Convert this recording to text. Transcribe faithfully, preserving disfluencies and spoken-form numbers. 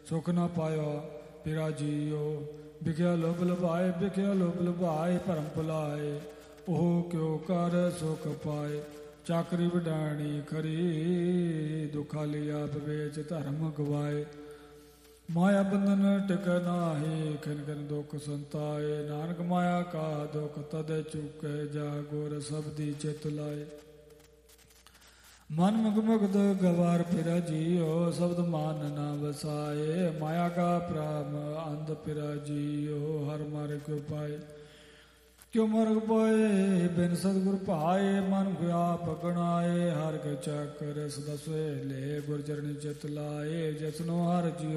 ਸੁਖ ਨਾ ਪਾਇਆ ਪਿਰਾ ਜੀਓ। ਵਿਖਿਆ ਲੋਭ ਲਭਾਏ ਵਿਖਿਆ ਲੋਭ ਲਭਾਏ ਭਰਮ ਭੁਲਾਏ। ਉਹ ਕਿਉ ਕਰ ਸੁਖ ਪਾਏ ਚਾਕਰੀ ਵਡਾਣੀ ਖਰੀ। ਦੁਖਾਲੀ ਆਪ ਵੇਚ ਧਰਮ ਗਵਾਏ। ਮਾਇਆ ਬੰਧਨ ਟਿਕ ਨਾਹੀ ਖਿਨ ਖਿਨ ਦੁਖ ਸੰਤਾਏ। ਨਾਨਕ ਮਾਇਆ ਕਾ ਦੁਖ ਤਦ ਚੁਕੇ ਜਾ ਗੁਰ ਸਬਦੀ ਚਿਤ ਲਾਏ। ਮਨ ਮੁਖ ਮੁਗਧ ਗਵਾਰ ਫਿਰਾ ਜੀਓ ਸ਼ਬਦ ਮਾਨ ਨਾ ਵਸਾਏ। ਮਾਇਆ ਕਾ ਪ੍ਰਾਮ ਅੰਧ ਫਿਰਾ ਜੀਓ ਹਰ ਮਾਰ ਕਿਉ ਪਾਏ। ਕਿਉ ਮਰਗ ਪਾਏ ਬਿਨ ਸਤਿਗੁਰ ਭਾਏ। ਮਨ ਆਪ ਗਣਾਏ ਹਰ ਕੇ ਚੱਕਰ ਸਦਾ ਸੋਹਲੇ। ਗੁਰ ਚਰਣੀ ਚਿਤ ਲਾਏ ਜਿਸਨੂੰ ਹਰ ਜੀਓ